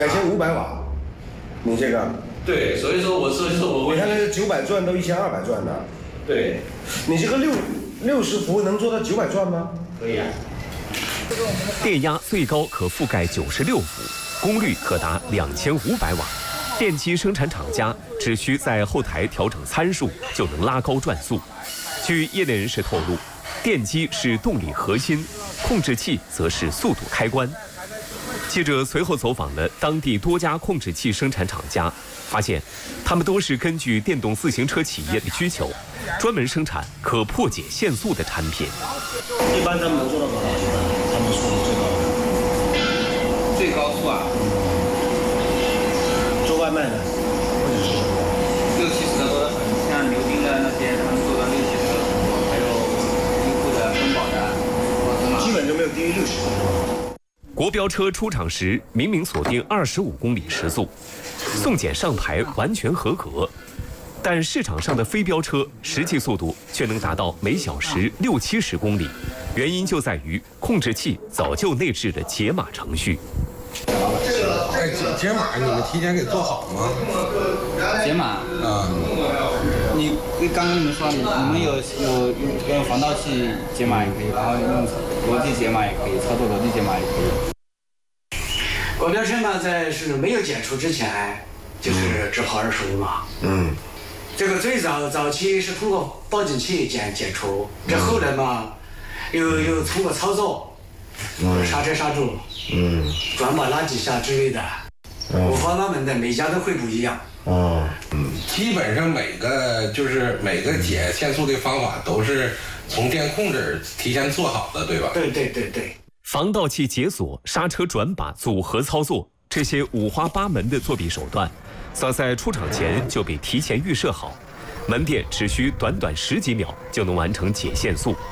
2500瓦，你这个？ 对，所以说我你看那个900转都1200转的。 对， 你这个60伏能做到900转吗？ 可以啊。 电压最高可覆盖96伏，功率可达2500瓦。电机生产厂家只需在后台调整参数，就能拉高转速。据业内人士透露，电机是动力核心，控制器则是速度开关。记者随后走访了当地多家控制器生产厂家，发现他们都是根据电动自行车企业的需求，专门生产可破解限速的产品。 一般他们能做到多少？他们说的最高速啊， 做外卖的，或者是 60-70的都很，像牛丁的那些，他们做到60的，还有优酷的、奔宝的， 基本就没有低于60的。 国标车出厂时明明锁定25公里时速，送检上牌完全合格，但市场上的非标车实际速度却能达到每小时60-70公里，原因就在于控制器早就内置了解码程序。 解码你们提前给做好吗？ 解码啊， 你刚跟你们说，你们有用防盗器解码也可以，然后用逻辑解码也可以，操作逻辑解码也可以。 国标车呢，在是没有解除之前，就是执行25码。这个最早期是通过报警器解除，这后来嘛，又通过操作，刹车刹住，转把拉几下之类的，五花八门的，每家都会不一样。 基本上每个解限速的方法都是从电控这儿提前做好的，对吧？ 对。 防盗器解锁、刹车转把组合操作，这些五花八门的作弊手段，早在出厂前就被提前预设好，门店只需短10几秒就能完成解限速。